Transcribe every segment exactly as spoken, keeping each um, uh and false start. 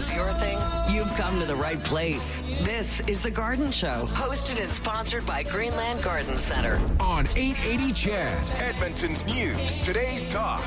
is your thing, you've come to the right place. This is The Garden Show, hosted and sponsored by Greenland Garden Center. On eight eighty C H E D, Edmonton's News, Today's Talk.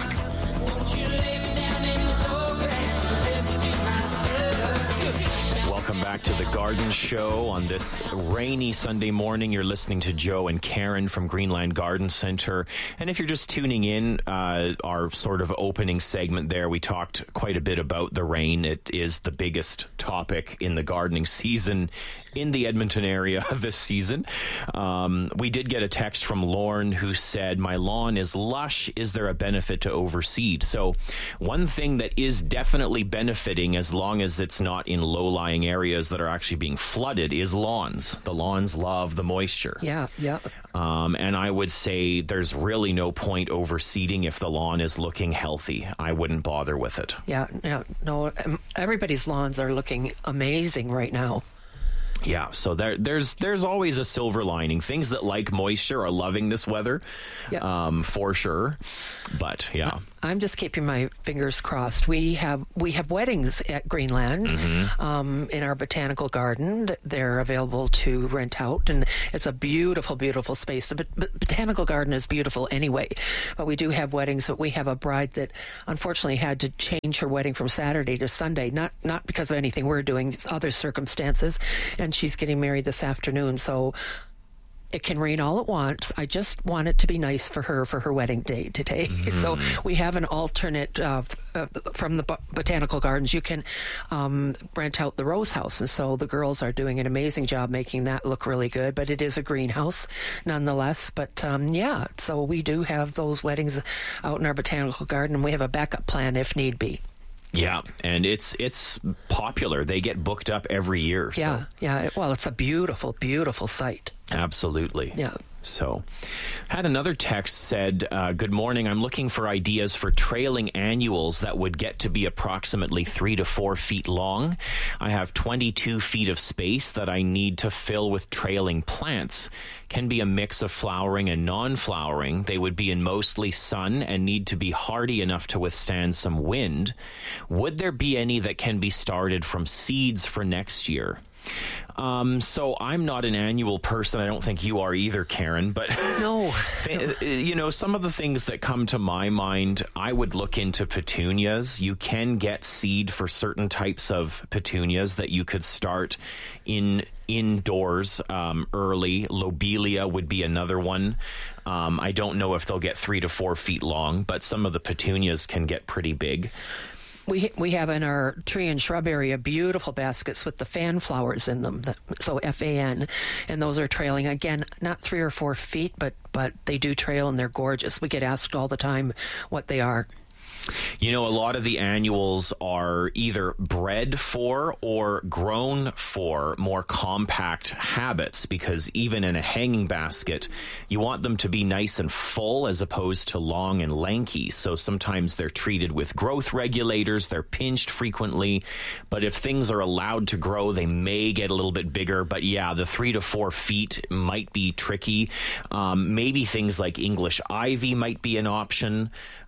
Welcome back to The Garden Show on this rainy Sunday morning. You're listening to Joe and Karen from Greenland Garden Center. And if you're just tuning in, uh, our sort of opening segment there, we talked quite a bit about the rain. It is the biggest topic in the gardening season in the Edmonton area this season. Um, we did get a text from Lorne who said, my lawn is lush. Is there a benefit to overseed? So one thing that is definitely benefiting, as long as it's not in low-lying areas that are actually being flooded, is lawns. The lawns love the moisture. Yeah, yeah. Um, and I would say there's really no point overseeding if the lawn is looking healthy. I wouldn't bother with it. Yeah, yeah, no, everybody's lawns are looking amazing right now. Yeah, so there, there's there's always a silver lining. Things that like moisture are loving this weather, yeah. um, for sure. But yeah, I'm just keeping my fingers crossed. We have we have weddings at Greenland mm-hmm. um, in our botanical garden. They're available to rent out, and it's a beautiful, beautiful space. The bot- botanical garden is beautiful anyway, but we do have weddings. But we have a bride that unfortunately had to change her wedding from Saturday to Sunday, not not because of anything we're doing, other circumstances, and she's getting married this afternoon. So it can rain all at once. I just want it to be nice for her for her wedding day today. Mm. So we have an alternate uh, uh, from the bo- botanical gardens. You can um, rent out the rose house, and so the girls are doing an amazing job making that look really good. But it is a greenhouse nonetheless. But um, yeah, so we do have those weddings out in our botanical garden, and we have a backup plan if need be. Yeah, and it's it's popular. They get booked up every year. So. Yeah, yeah. Well, it's a beautiful, beautiful site. Absolutely. Yeah. So, had another text said, uh, good morning, I'm looking for ideas for trailing annuals that would get to be approximately three to four feet long. I have twenty-two feet of space that I need to fill with trailing plants. Can be a mix of flowering and non-flowering. They would be in mostly sun and need to be hardy enough to withstand some wind. Would there be any that can be started from seeds for next year? Um, so I'm not an annual person. I don't think you are either, Karen. But no, you know, some of the things that come to my mind, I would look into petunias. You can get seed for certain types of petunias that you could start in indoors um, early. Lobelia would be another one. Um, I don't know if they'll get three to four feet long, but some of the petunias can get pretty big. We we have in our tree and shrub area beautiful baskets with the fan flowers in them, so F A N, and those are trailing, again, not three or four feet, but, but they do trail and they're gorgeous. We get asked all the time what they are. You know, a lot of the annuals are either bred for or grown for more compact habits, because even in a hanging basket, you want them to be nice and full as opposed to long and lanky. So sometimes they're treated with growth regulators. They're pinched frequently. But if things are allowed to grow, they may get a little bit bigger. But yeah, the three to four feet might be tricky. Um, maybe things like English ivy might be an option.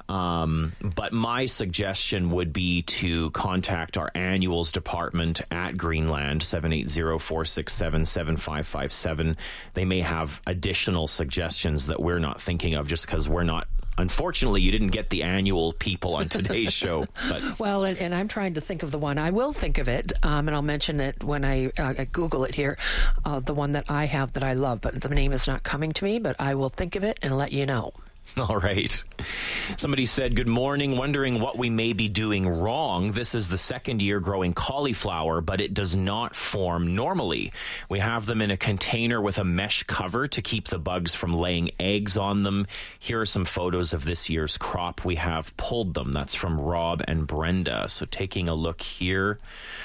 Um, but my suggestion would be to contact our annuals department at Greenland, seven eight zero, four six seven, seven five five seven. They may have additional suggestions that we're not thinking of just because we're not. Unfortunately, you didn't get the annual people on today's show. But. Well, and, and I'm trying to think of the one. I will think of it, um, and I'll mention it when I, uh, I Google it here, uh, the one that I have that I love. But the name is not coming to me, but I will think of it and let you know. All right. Somebody said, good morning, wondering what we may be doing wrong. This is the second year growing cauliflower, but it does not form normally. We have them in a container with a mesh cover to keep the bugs from laying eggs on them. Here are some photos of this year's crop. We have pulled them. That's from Rob and Brenda. So taking a look here.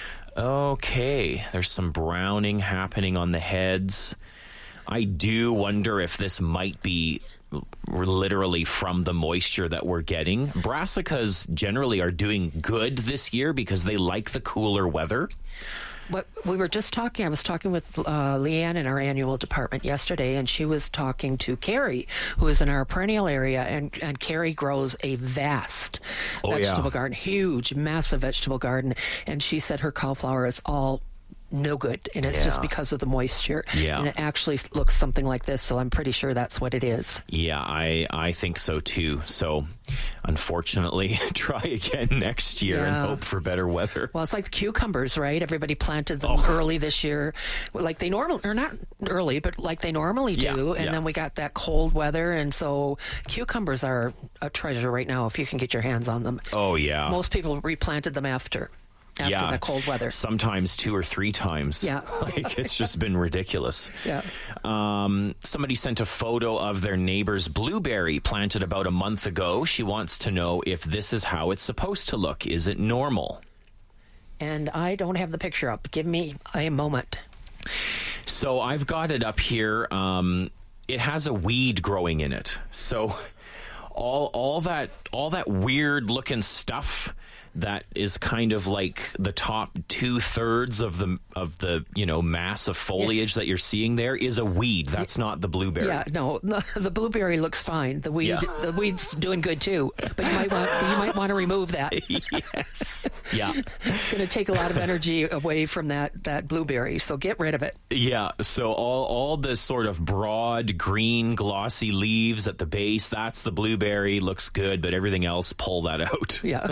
Okay, there's some browning happening on the heads. I do wonder if this might be literally from the moisture that we're getting. Brassicas generally are doing good this year because they like the cooler weather. But we were just talking, I was talking with uh, Leanne in our annual department yesterday, and she was talking to Carrie, who is in our perennial area, and, and Carrie grows a vast oh, vegetable yeah. garden, huge, massive vegetable garden, and she said her cauliflower is all no good, and it's yeah. just because of the moisture. Yeah. And it actually looks something like this, so I'm pretty sure that's what it is. Yeah, I, I think so too. So, unfortunately, try again next year Yeah. and hope for better weather. Well, it's like the cucumbers, right? Everybody planted them Oh. early this year, like they normally, or not early, but like they normally do. Yeah, and yeah. then we got that cold weather, and so cucumbers are a treasure right now if you can get your hands on them. Oh, yeah. Most people replanted them after. After yeah. the cold weather. Sometimes two or three times. Yeah. Like, it's just been ridiculous. Yeah. Um, somebody sent a photo of their neighbor's blueberry planted about a month ago. She wants to know if this is how it's supposed to look. Is it normal? And I don't have the picture up. Give me a moment. So I've got it up here. Um, it has a weed growing in it. So all all that all that weird looking stuff that is kind of like the top two thirds of the of the you know mass of foliage yeah. that you're seeing there is a weed. That's yeah. not the blueberry. Yeah, no, no, the blueberry looks fine. The weed, yeah. the weed's doing good too. But you might want you might want to remove that. Yes. Yeah. It's going to take a lot of energy away from that that blueberry. So get rid of it. Yeah. So all all the sort of broad green glossy leaves at the base, that's the blueberry. Looks good, but everything else, pull that out. Yeah.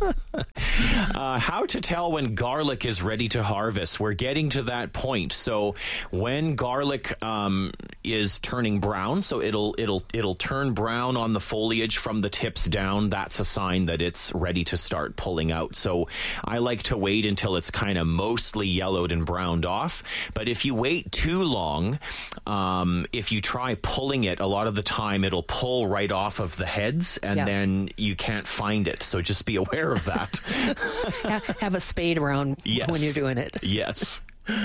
uh, how to tell when garlic is ready to harvest? We're getting to that point. So when garlic um, is turning brown, so it'll it'll it'll turn brown on the foliage from the tips down. That's a sign that it's ready to start pulling out. So I like to wait until it's kind of mostly yellowed and browned off. But if you wait too long, um, if you try pulling it, a lot of the time it'll pull right off of the heads, and yeah. then you can't find it. So just be aware of that. Have a spade around yes. when you're doing it. Yes.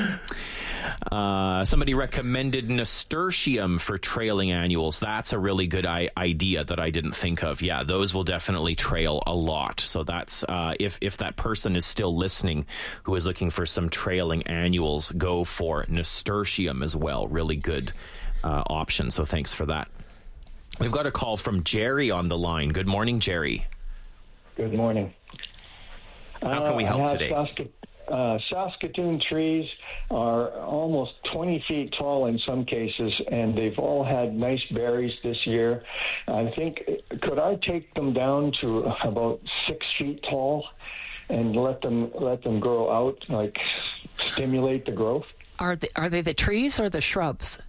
Uh, somebody recommended nasturtium for trailing annuals. That's a really good I- idea that I didn't think of. Yeah, those will definitely trail a lot. So that's uh, if if that person is still listening who is looking for some trailing annuals, go for nasturtium as well. Really good uh, option. So thanks for that. We've got a call from Jerry on the line. Good morning, Jerry. Good morning. How can we help uh, today? Sask- uh, Saskatoon trees are almost twenty feet tall in some cases, and they've all had nice berries this year. I think, could I take them down to about six feet tall and let them let them grow out, like stimulate the growth? Are they, are they the trees or the shrubs?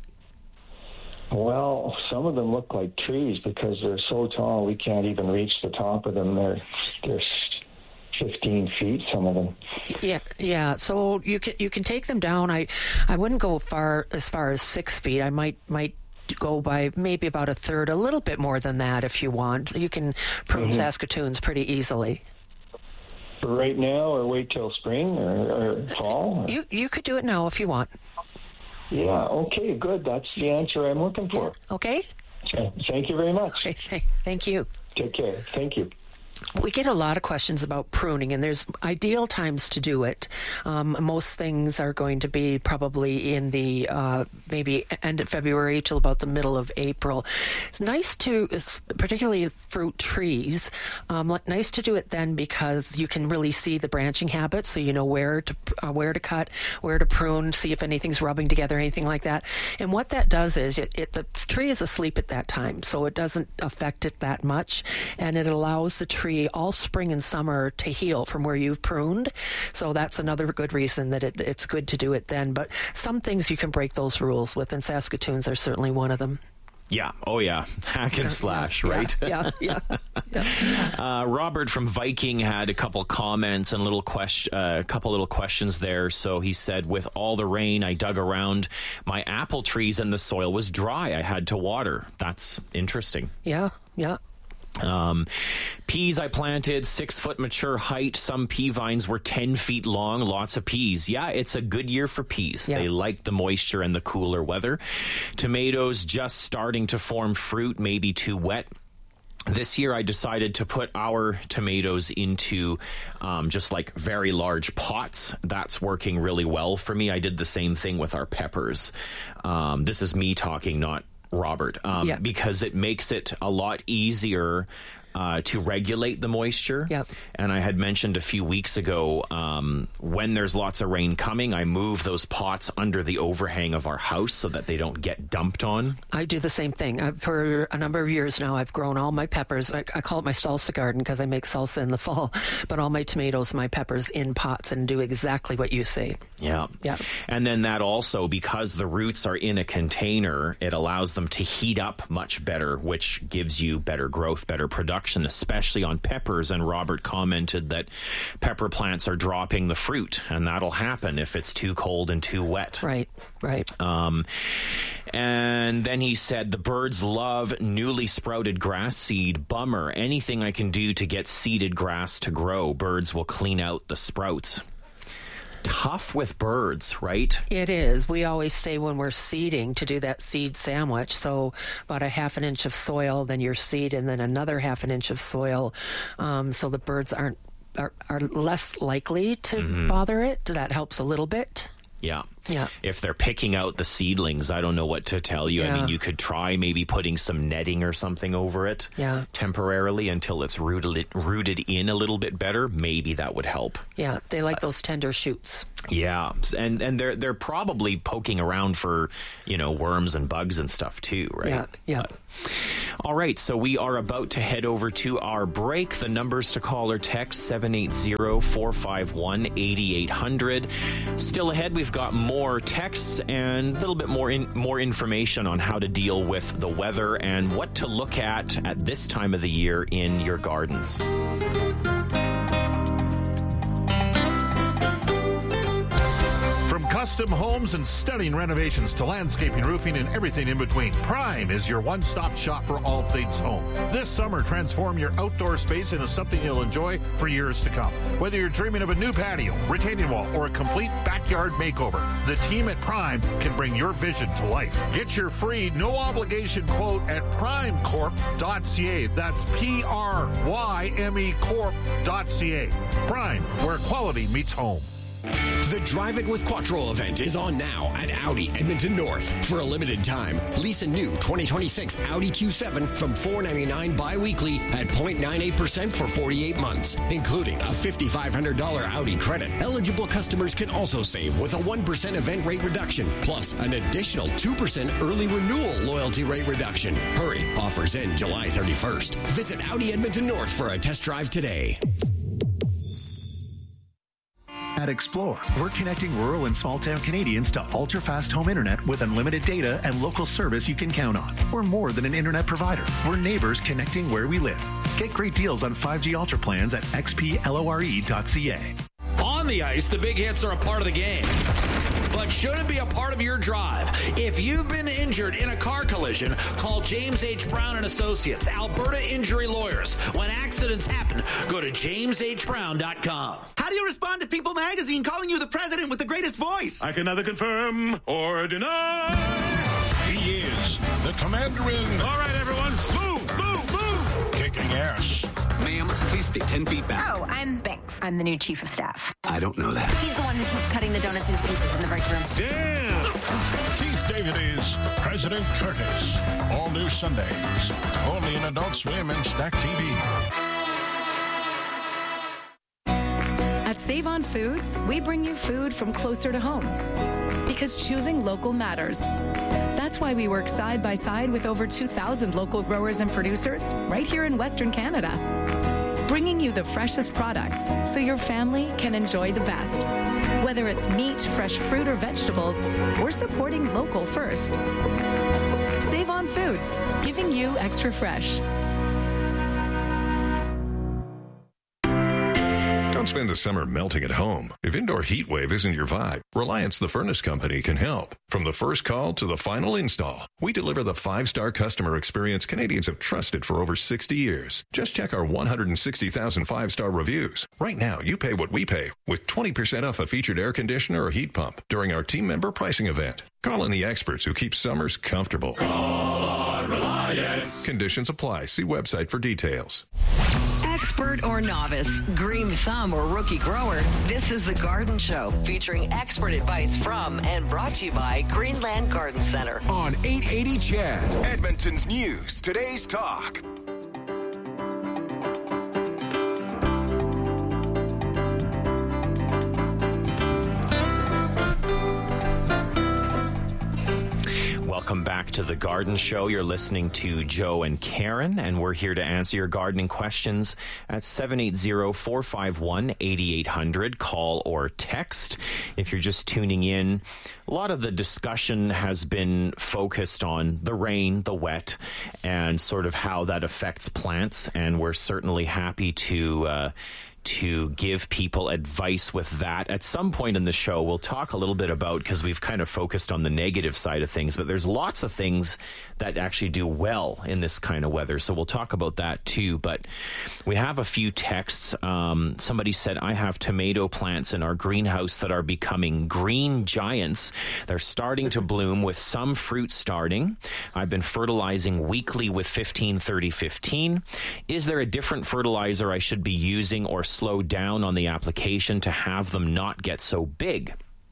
Well, some of them look like trees because they're so tall we can't even reach the top of them. They're they're fifteen feet, some of them. Yeah, yeah. So you can you can take them down. I I wouldn't go far as far as six feet. I might might go by maybe about a third, a little bit more than that if you want. You can prune mm-hmm. Saskatoons pretty easily. For right now, or wait till spring or, or fall? Or? You you could do it now if you want. Yeah, okay, good. That's the answer I'm looking for. Okay. Okay. Thank you very much. Okay. Thank you. Take care. Thank you. We get a lot of questions about pruning, and there's ideal times to do it. Um, most things are going to be probably in the uh, maybe end of February till about the middle of April. It's nice to, particularly fruit trees, um, nice to do it then because you can really see the branching habits, so you know where to uh, where to cut, where to prune, see if anything's rubbing together, anything like that. And what that does is it, it the tree is asleep at that time, so it doesn't affect it that much, and it allows the tree all spring and summer to heal from where you've pruned. So that's another good reason that it, it's good to do it then. But some things you can break those rules with, and Saskatoons are certainly one of them. Yeah. Oh, yeah. Hack and slash, yeah, right? Yeah. Yeah. yeah. uh, Robert from Viking had a couple comments and a little question, a uh, couple little questions there. So he said, with all the rain, I dug around my apple trees and the soil was dry. I had to water. That's interesting. Yeah. Yeah. Um, peas I planted, six foot mature height. Some pea vines were ten feet long, lots of peas. Yeah, it's a good year for peas. Yeah. They like the moisture and the cooler weather. Tomatoes just starting to form fruit, maybe too wet. This year, I decided to put our tomatoes into um, just like very large pots. That's working really well for me. I did the same thing with our peppers. Um, this is me talking, not Robert, um, yeah. because it makes it a lot easier Uh, to regulate the moisture. Yep. And I had mentioned a few weeks ago, um, when there's lots of rain coming, I move those pots under the overhang of our house so that they don't get dumped on. I do the same thing. Uh, for a number of years now, I've grown all my peppers. I, I call it my salsa garden because I make salsa in the fall, but all my tomatoes, my peppers in pots, and do exactly what you say. Yeah. Yeah. And then that also, because the roots are in a container, it allows them to heat up much better, which gives you better growth, better production, especially on peppers. And Robert commented that pepper plants are dropping the fruit, and that'll happen if it's too cold and too wet. Right, right. Um, and then he said, the birds love newly sprouted grass seed. Bummer. Anything I can do to get seeded grass to grow. Birds will clean out the sprouts. Tough with birds, right? It is. We always say when we're seeding to do that seed sandwich. So about a half an inch of soil, then your seed, and then another half an inch of soil. Um, so the birds aren't are, are less likely to mm-hmm. bother it. That helps a little bit. Yeah. Yeah. If they're picking out the seedlings, I don't know what to tell you. Yeah. I mean, you could try maybe putting some netting or something over it yeah. temporarily until it's rooted rooted in a little bit better. Maybe that would help. Yeah, they like those tender shoots. Yeah, and and they're they're probably poking around for, you know, worms and bugs and stuff too, right? Yeah, yeah. But, all right, so we are about to head over to our break. The numbers to call or text seven eight zero, four five one, eight eight zero zero. Still ahead, we've got more texts and a little bit more in, more information on how to deal with the weather and what to look at at this time of the year in your gardens. Custom homes and stunning renovations to landscaping, roofing, and everything in between. Prime is your one-stop shop for all things home. This summer, transform your outdoor space into something you'll enjoy for years to come. Whether you're dreaming of a new patio, retaining wall, or a complete backyard makeover, the team at Prime can bring your vision to life. Get your free, no-obligation quote at prime corp dot c a. That's P R Y M E corp dot c a. Prime, where quality meets home. The Drive It with Quattro event is on now at Audi Edmonton North. For a limited time, lease a new twenty twenty-six Audi Q seven from four ninety-nine bi-weekly at zero point nine eight percent for forty-eight months, including a five thousand five hundred dollars Audi credit. Eligible customers can also save with a one percent event rate reduction, plus an additional two percent early renewal loyalty rate reduction. Hurry, offers end July thirty-first. Visit Audi Edmonton North for a test drive today. At Explore, we're connecting rural and small-town Canadians to ultra-fast home internet with unlimited data and local service you can count on. We're more than an internet provider. We're neighbors connecting where we live. Get great deals on five G Ultra plans at x p lore dot c a. On the ice, the big hits are a part of the game, but shouldn't be a part of your drive. If you've been injured in a car collision, call James H. Brown and Associates, Alberta Injury Lawyers. When accidents happen, go to james h brown dot com. How do you respond to People Magazine calling you the president with the greatest voice? I can neither confirm or deny. He is the commander in... All right, everyone, move, move, move. Kicking ass. Ma'am, please stay ten feet back. Oh, I'm Banks. I'm the new chief of staff. I don't know that. He's the one who keeps cutting the donuts into pieces in the break room. Yeah. Keith David is President Curtis. All new Sundays. Only in Adult Swim and Stack T V. At Save On Foods, we bring you food from closer to home. Because choosing local matters. That's why we work side by side with over two thousand local growers and producers right here in Western Canada. Bringing you the freshest products so your family can enjoy the best. Whether it's meat, fresh fruit, or vegetables, we're supporting local first. Save On Foods, giving you extra fresh. Don't spend the summer melting at home? If indoor heat wave isn't your vibe, Reliance the Furnace Company can help. From the first call to the final install, we deliver the five-star customer experience Canadians have trusted for over sixty years. Just check our one hundred sixty thousand five-star reviews. Right now, you pay what we pay with twenty percent off a featured air conditioner or heat pump during our team member pricing event. Call in the experts who keep summers comfortable. Call on Reliance. Conditions apply. See website for details. Expert or novice, green thumb or rookie grower, this is The Garden Show, featuring expert advice from and brought to you by Greenland Garden Center. On eight eighty C H E D, Edmonton's News, today's talk. Welcome back to The Garden Show. You're listening to Joe and Karen, and we're here to answer your gardening questions at seven eight zero, four five one, eight eight zero zero. Call or text. If you're just tuning in, a lot of the discussion has been focused on the rain, the wet, and sort of how that affects plants, and we're certainly happy to uh, to give people advice with that. At some point in the show, we'll talk a little bit about, because we've kind of focused on the negative side of things, but there's lots of things that actually do well in this kind of weather. So we'll talk about that too. But we have a few texts. Um, somebody said, I have tomato plants in our greenhouse that are becoming green giants. They're starting to bloom with some fruit starting. I've been fertilizing weekly with fifteen thirty fifteen. Is there a different fertilizer I should be using or slow down on the application to have them not get so big?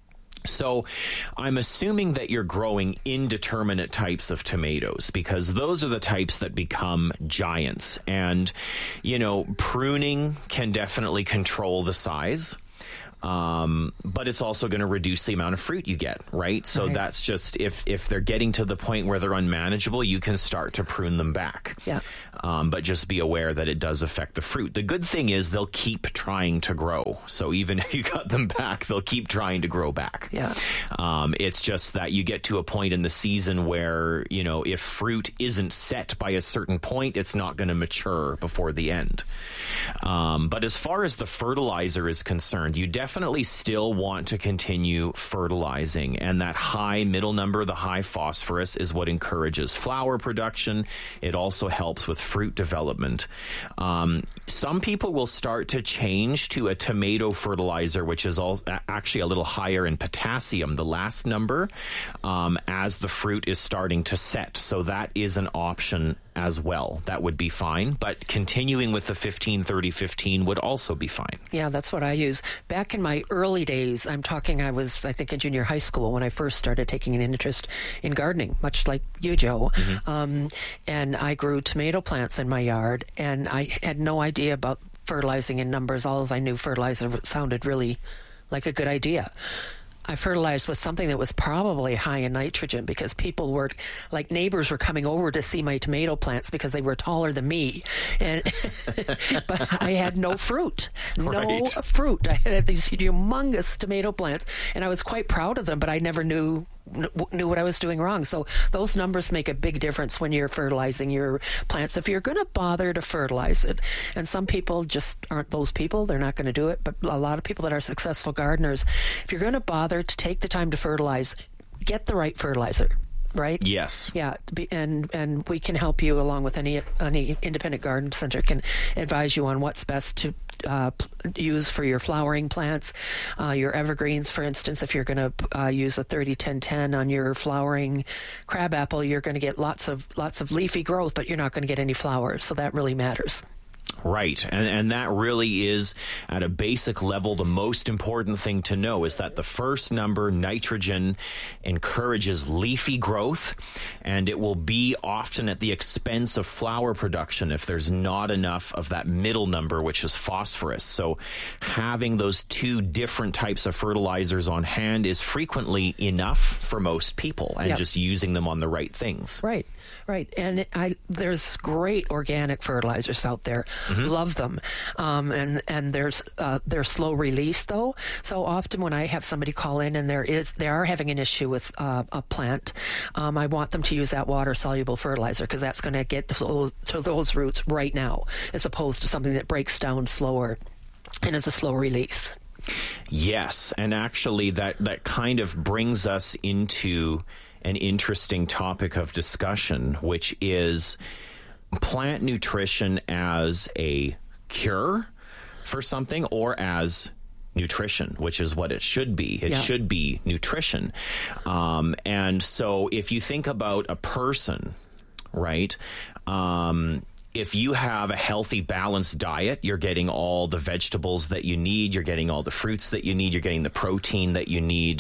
So I'm assuming that you're growing indeterminate types of tomatoes, because those are the types that become giants. And, you know, pruning can definitely control the size. Um, but it's also going to reduce the amount of fruit you get, right? So right. That's just, if, if they're getting to the point where they're unmanageable, you can start to prune them back. Yeah. Um, but just be aware that it does affect the fruit. The good thing is they'll keep trying to grow. So even if you cut them back, they'll keep trying to grow back. Yeah. Um, it's just that you get to a point in the season where, you know, if fruit isn't set by a certain point, it's not going to mature before the end. Um, but as far as the fertilizer is concerned, you definitely still want to continue fertilizing. And that high middle number, the high phosphorus, is what encourages flower production. It also helps with fruit development. Um, some people will start to change to a tomato fertilizer, which is all, actually a little higher in potassium, the last number, um, as the fruit is starting to set. So that is an option as well. That would be fine. But continuing with the fifteen thirty fifteen would also be fine. Yeah, that's what I use. Back in my early days, I'm talking, I was, I think, in junior high school when I first started taking an interest in gardening, much like you, Joe. Mm-hmm. Um, and I grew tomato plants in my yard, and I had no idea about fertilizing in numbers. All I knew, fertilizer sounded really like a good idea. I fertilized with something that was probably high in nitrogen, because people were, like, neighbors were coming over to see my tomato plants because they were taller than me. And but I had no fruit. No right. fruit. I had these humongous tomato plants, and I was quite proud of them, but I never knew knew what I was doing wrong. So those numbers make a big difference when you're fertilizing your plants. If you're going to bother to fertilize it, and some people just aren't those people, they're not going to do it, but a lot of people that are successful gardeners, if you're going to bother to take the time to fertilize, get the right fertilizer. Right? Yes. Yeah, and and we can help you, along with any any independent garden center can advise you on what's best to uh, use for your flowering plants, uh, your evergreens. For instance, if you're going to uh, use a thirty ten ten on your flowering crabapple, you're going to get lots of lots of leafy growth, but you're not going to get any flowers. So that really matters. Right. And, and that really is, at a basic level, the most important thing to know is that the first number, nitrogen, encourages leafy growth, and it will be often at the expense of flower production if there's not enough of that middle number, which is phosphorus. So having those two different types of fertilizers on hand is frequently enough for most people, and yep. just using them on the right things. Right. Right, and I, there's great organic fertilizers out there. Mm-hmm. Love them, um, and and there's uh, they're slow release though. So often when I have somebody call in and there is they are having an issue with uh, a plant, um, I want them to use that water soluble fertilizer, because that's going to get to those, to those roots right now, as opposed to something that breaks down slower. and is a slow release. Yes, and actually that, that kind of brings us into an interesting topic of discussion, which is plant nutrition as a cure for something or as nutrition, which is what it should be. It yeah. should be nutrition. Um, and so if you think about a person, right, um, if you have a healthy, balanced diet, you're getting all the vegetables that you need, you're getting all the fruits that you need, you're getting the protein that you need.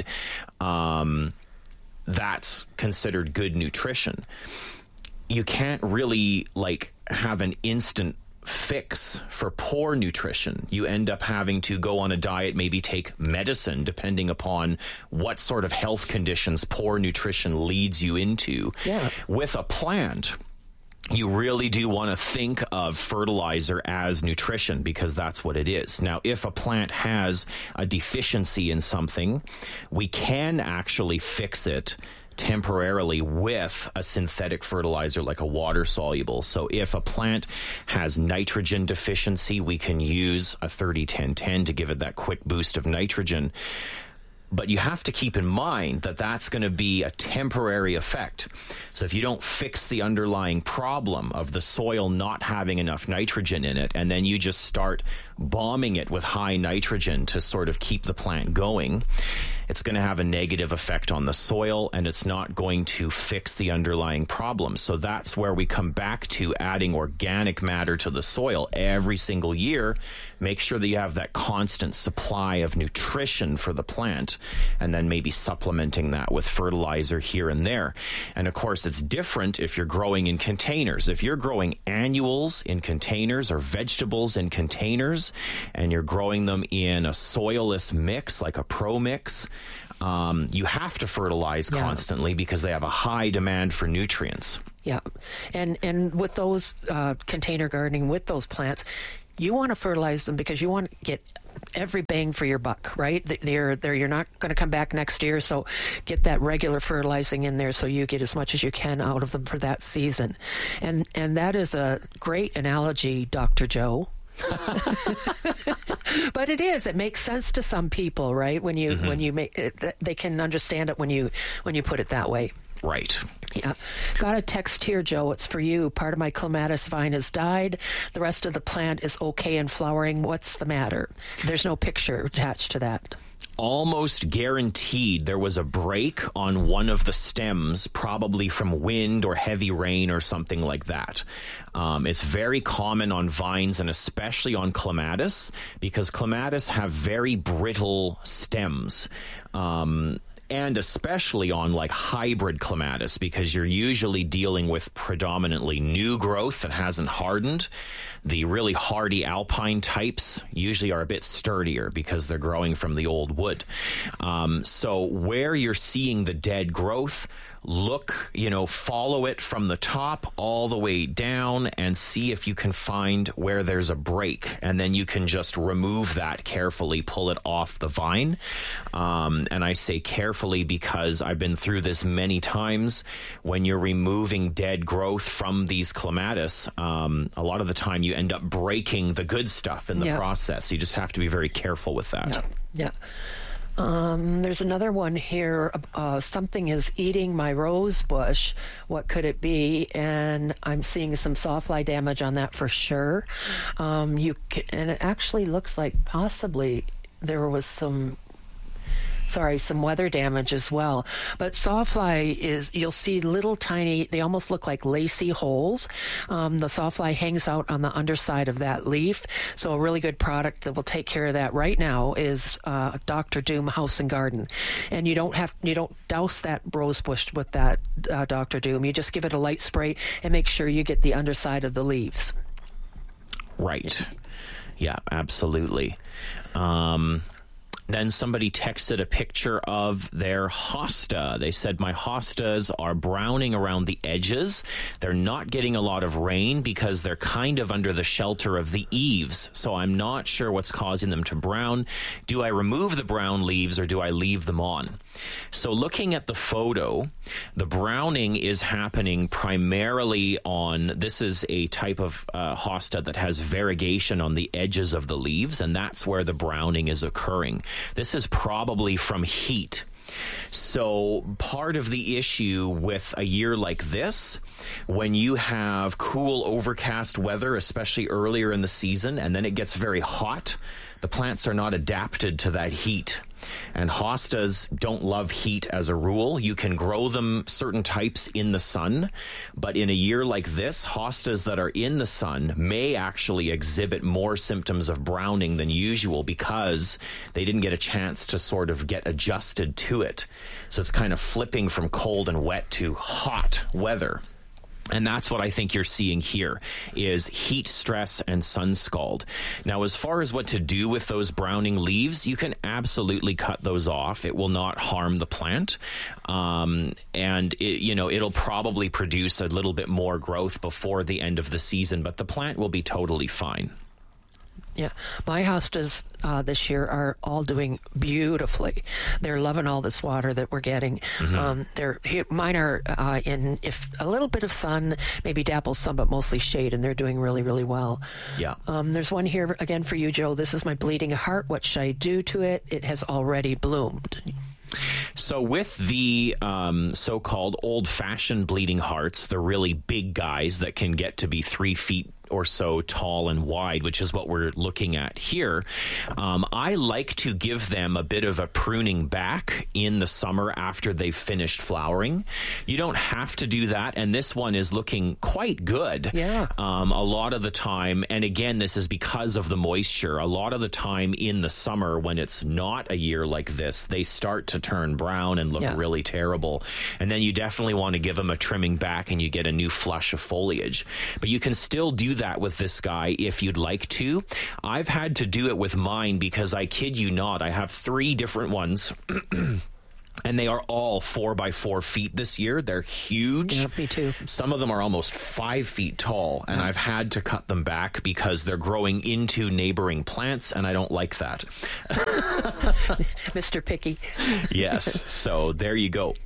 Um, that's considered good nutrition. You can't really like have an instant fix for poor nutrition. You end up having to go on a diet, maybe take medicine, depending upon what sort of health conditions poor nutrition leads you into. Yeah. With a plant, you really do want to think of fertilizer as nutrition because that's what it is. Now, if a plant has a deficiency in something, we can actually fix it temporarily with a synthetic fertilizer like a water soluble. So if a plant has nitrogen deficiency, we can use a thirty ten ten to give it that quick boost of nitrogen. But you have to keep in mind that that's going to be a temporary effect. So if you don't fix the underlying problem of the soil not having enough nitrogen in it, and then you just start bombing it with high nitrogen to sort of keep the plant going, it's going to have a negative effect on the soil, and it's not going to fix the underlying problem. So that's where we come back to adding organic matter to the soil every single year. Make sure that you have that constant supply of nutrition for the plant, and then maybe supplementing that with fertilizer here and there. And of course, it's different if you're growing in containers. If you're growing annuals in containers or vegetables in containers, and you're growing them in a soilless mix like a Pro Mix, um, you have to fertilize yeah. constantly because they have a high demand for nutrients. Yeah, and and with those uh, container gardening with those plants, you want to fertilize them because you want to get every bang for your buck, right? They're, they're, you're not going to come back next year, so get that regular fertilizing in there so you get as much as you can out of them for that season. And and that is a great analogy, Doctor Joe. But it is. It makes sense to some people, right? When you mm-hmm. when you make it, they can understand it when you when you put it that way. Right. Yeah. Got a text here, Joe. It's for you. Part of my clematis vine has died. The rest of the plant is okay and flowering. What's the matter? There's no picture attached to that. Almost guaranteed there was a break on one of the stems, probably from wind or heavy rain or something like that. Um, it's very common on vines and especially on clematis because clematis have very brittle stems. Um, and especially on like hybrid clematis because you're usually dealing with predominantly new growth that hasn't hardened. The really hardy alpine types usually are a bit sturdier because they're growing from the old wood. Um, so where you're seeing the dead growth, look, you know, follow it from the top all the way down and see if you can find where there's a break. And then you can just remove that carefully, pull it off the vine. Um, and I say carefully because I've been through this many times. When you're removing dead growth from these clematis, um, a lot of the time you end up breaking the good stuff in the yeah. process. You just have to be very careful with that. Yeah. yeah. Um, there's another one here. Uh, something is eating my rose bush. What could it be? And I'm seeing some sawfly damage on that for sure. Um, you can, and it actually looks like possibly there was some. Sorry, some weather damage as well. But sawfly is, you'll see little tiny, they almost look like lacy holes. Um, the sawfly hangs out on the underside of that leaf. So a really good product that will take care of that right now is uh, Doctor Doom House and Garden. And you don't have, you don't douse that rose bush with that uh, Doctor Doom. You just give it a light spray and make sure you get the underside of the leaves. Right. Yeah, absolutely. Um... Then somebody texted a picture of their hosta. They said, my hostas are browning around the edges. They're not getting a lot of rain because they're kind of under the shelter of the eaves. So I'm not sure what's causing them to brown. Do I remove the brown leaves or do I leave them on? So looking at the photo, the browning is happening primarily on, this is a type of uh, hosta that has variegation on the edges of the leaves, and that's where the browning is occurring. This is probably from heat. So part of the issue with a year like this, when you have cool, overcast weather, especially earlier in the season, and then it gets very hot, the plants are not adapted to that heat. And hostas don't love heat as a rule. You can grow them certain types in the sun, but in a year like this, hostas that are in the sun may actually exhibit more symptoms of browning than usual because they didn't get a chance to sort of get adjusted to it. So it's kind of flipping from cold and wet to hot weather. And that's what I think you're seeing here is heat stress and sun scald. Now, as far as what to do with those browning leaves, you can absolutely cut those off. It will not harm the plant. Um, and, it, you know, it'll probably produce a little bit more growth before the end of the season, but the plant will be totally fine. Yeah, my hostas uh, this year are all doing beautifully. They're loving all this water that we're getting. Mm-hmm. Um, they're mine are uh, in if a little bit of sun, maybe dapples some, but mostly shade, and they're doing really, really well. Yeah. Um, there's one here again for you, Joe. This is my bleeding heart. What should I do to it? It has already bloomed. So with the um, so-called old-fashioned bleeding hearts, the really big guys that can get to be three feet or so tall and wide, which is what we're looking at here, um, I like to give them a bit of a pruning back in the summer after they've finished flowering. You don't have to do that, and this one is looking quite good. Yeah. Um, a lot of the time, and again, this is because of the moisture, a lot of the time in the summer when it's not a year like this, they start to turn brown and look Yeah. really terrible. And then you definitely want to give them a trimming back and you get a new flush of foliage. But you can still do that with this guy if you'd like to. I've had to do it with mine because I kid you not, I have three different ones. And they are all four by four feet this year. They're huge. Yeah, me too. Some of them are almost five feet tall, and I've had to cut them back because they're growing into neighboring plants, and I don't like that. Mister Picky. Yes, so there you go.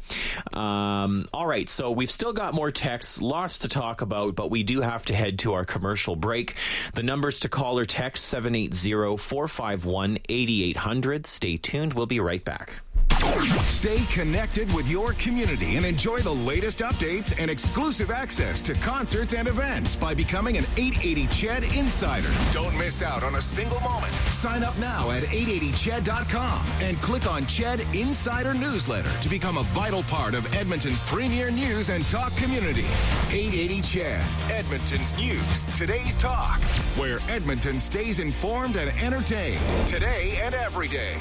Um, all right, so we've still got more texts, lots to talk about, but we do have to head to our commercial break. The numbers to call or text, seven eight zero, four five one, eight eight zero zero. Stay tuned. We'll be right back. Stay connected with your community and enjoy the latest updates and exclusive access to concerts and events by becoming an eight eighty C H E D Insider. Don't miss out on a single moment. Sign up now at eight eighty C H E D dot com and click on C H E D Insider Newsletter to become a vital part of Edmonton's premier news and talk community. eight eighty C H E D, Edmonton's news, today's talk, where Edmonton stays informed and entertained today and every day.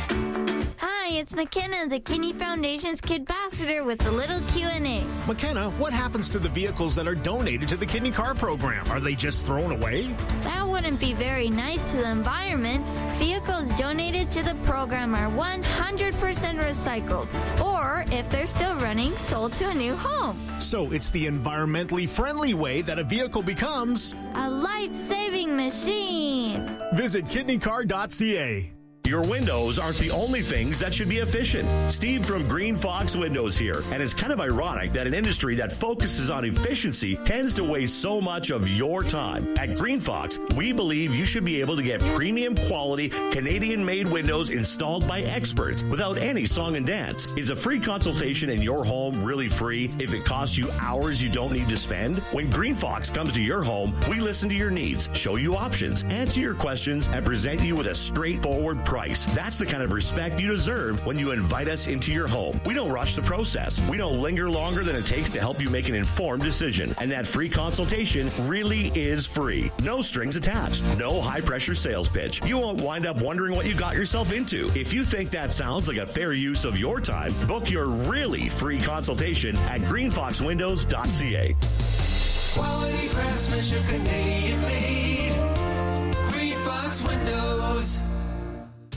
Hi, it's McKenna, the Kinney Foundation's Kid Ambassador with a little Q and A. McKenna, what happens to the vehicles that are donated to the Kidney Car Program? Are they just thrown away? That wouldn't be very nice to the environment. Vehicles donated to the program are one hundred percent recycled, or if they're still running, sold to a new home. So it's the environmentally friendly way that a vehicle becomes a life-saving machine. Visit kidney car dot c a. Your windows aren't the only things that should be efficient. Steve from Green Fox Windows here. And it's kind of ironic that an industry that focuses on efficiency tends to waste so much of your time. At Green Fox, we believe you should be able to get premium quality Canadian-made windows installed by experts without any song and dance. Is a free consultation in your home really free if it costs you hours you don't need to spend? When Green Fox comes to your home, we listen to your needs, show you options, answer your questions, and present you with a straightforward price. That's the kind of respect you deserve when you invite us into your home. We don't rush the process. We don't linger longer than it takes to help you make an informed decision. And that free consultation really is free. No strings attached. No high-pressure sales pitch. You won't wind up wondering what you got yourself into. If you think that sounds like a fair use of your time, book your really free consultation at green fox windows dot c a. Quality craftsmanship, Canadian made. Green Fox Windows.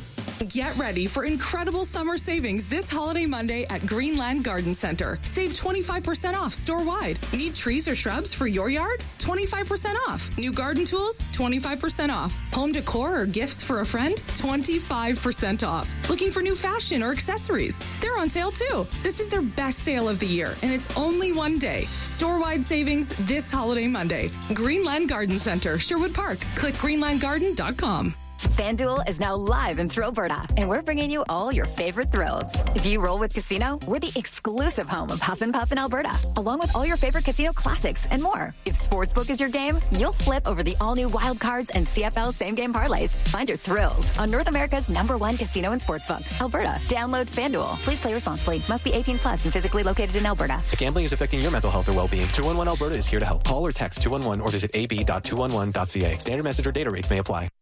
Get ready for incredible summer savings this holiday Monday at Greenland Garden Center. Save twenty-five percent off store-wide. Need trees or shrubs for your yard? twenty-five percent off. New garden tools? twenty-five percent off. Home decor or gifts for a friend? twenty-five percent off. Looking for new fashion or accessories? They're on sale too. This is their best sale of the year, and it's only one day. Store-wide savings this holiday Monday. Greenland Garden Center, Sherwood Park. Click greenland garden dot com. FanDuel is now live in Thrillberta, and we're bringing you all your favorite thrills. If you roll with Casino, we're the exclusive home of Huff and Puff in Alberta, along with all your favorite casino classics and more. If Sportsbook is your game, you'll flip over the all-new Wild Cards and C F L same-game parlays. Find your thrills on North America's number one casino and sportsbook, Alberta. Download FanDuel. Please play responsibly. Must be eighteen plus and physically located in Alberta. If gambling is affecting your mental health or well-being, two one one Alberta is here to help. Call or text two one one or visit a b dot two one one dot c a. Standard message or data rates may apply.